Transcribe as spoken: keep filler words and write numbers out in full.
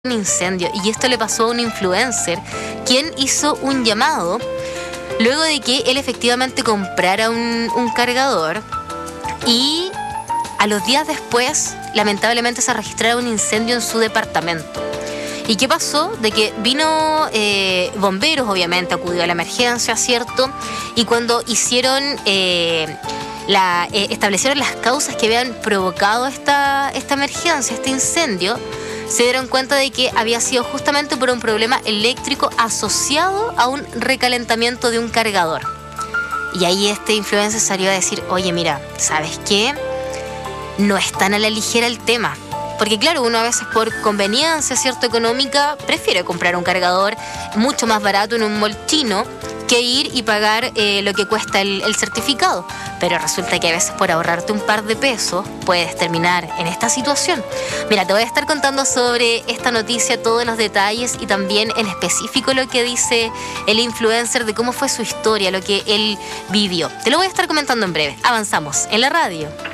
un incendio, y esto le pasó a un influencer quien hizo un llamado luego de que él efectivamente comprara un, un cargador, y a los días después lamentablemente se registrara un incendio en su departamento. ¿Y qué pasó? De que vino eh, bomberos, obviamente, acudió a la emergencia, ¿cierto? Y cuando hicieron, eh, la, eh, establecieron las causas que habían provocado esta, esta emergencia, este incendio, se dieron cuenta de que había sido justamente por un problema eléctrico asociado a un recalentamiento de un cargador. Y ahí este influencer salió a decir, oye, mira, ¿sabes qué? No es tan a la ligera el tema. Porque claro, uno a veces por conveniencia, ¿cierto?, económica, prefiere comprar un cargador mucho más barato en un mall chino que ir y pagar eh, lo que cuesta el, el certificado. Pero resulta que a veces por ahorrarte un par de pesos puedes terminar en esta situación. Mira, te voy a estar contando sobre esta noticia, todos los detalles y también en específico lo que dice el influencer de cómo fue su historia, lo que él vivió. Te lo voy a estar comentando en breve. Avanzamos en la radio.